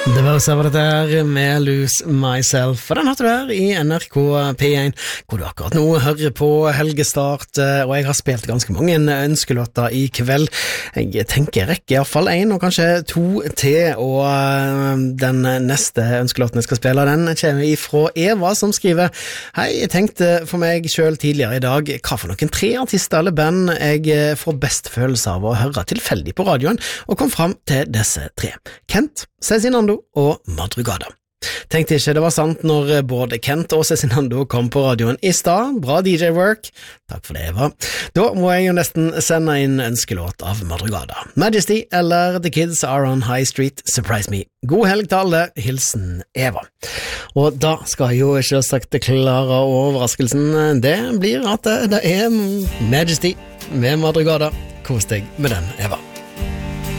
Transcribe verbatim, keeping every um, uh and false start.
Det var så var det der med Lose Myself, og den hørte du her i N R K P én, hvor du akkurat nå hører på Helgestart, og jeg har spilt ganske mange ønskelåter i kveld. Jeg tenker jeg rekker i hvert fall en, og kanskje to til, og den neste ønskelåten jeg skal spille, den kommer ifra Eva, som skriver: Hei, jeg tenkte for meg selv tidligere i dag, hva for noen tre artister eller band jeg får best følelse av å høre tilfeldig på radioen, og kom fram til disse tre: Kent, Cezinando og Madrugada. Tenkte ikke det var sant når både Kent og Cezinando kom på radioen i stad. Bra D J-work. Takk for det, Eva. Da må jeg jo nesten sende inn ønskelåt av Madrugada. Majesty eller The Kids Are On High Street, Surprise Me. God helg til alle. Hilsen Eva. Og da skal jeg jo ikke sagt klare overraskelsen. Det blir at det er Majesty med Madrugada. Kos deg med den, Eva.